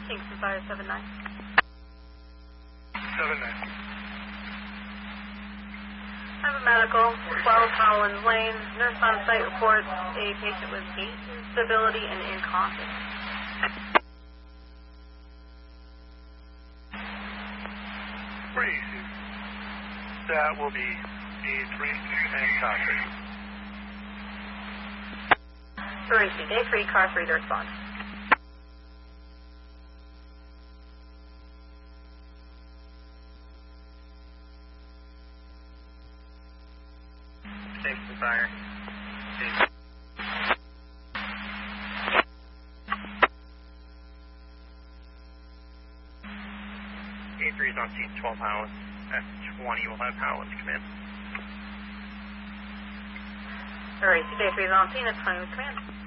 Kingston Fire 7-9. 7-9. I have a medical, 12 Howlands Lane. Nurse on site reports a patient with gait instability and incontinence. Pretty easy. That will be A3 and car 3. Parisi, day 3, car 3 to respond. Kingston Fire. A3 is on scene, 12 Howlands. F20 will have Howlands come in. Parisi, day 3 is on scene at 20 with command.